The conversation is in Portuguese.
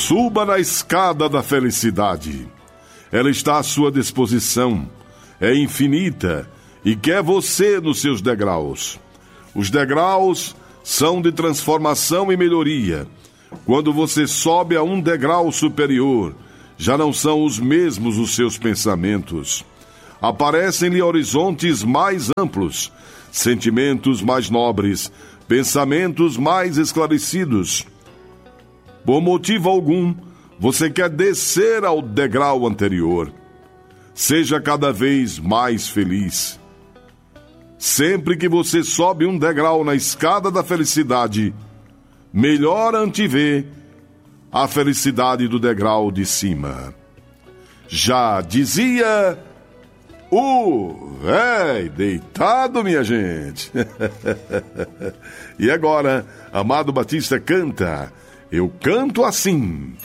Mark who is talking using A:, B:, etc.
A: Suba na escada da felicidade. Ela está à sua disposição, é infinita e quer você nos seus degraus. Os degraus são de transformação e melhoria. Quando você sobe a um degrau superior, já não são os mesmos os seus pensamentos. Aparecem-lhe horizontes mais amplos, sentimentos mais nobres, pensamentos mais esclarecidos. Por motivo algum, você quer descer ao degrau anterior. Seja cada vez mais feliz. Sempre que você sobe um degrau na escada da felicidade, melhor antevê a felicidade do degrau de cima. Já dizia o véi deitado, minha gente. E agora, Amado Batista canta Eu Canto Assim.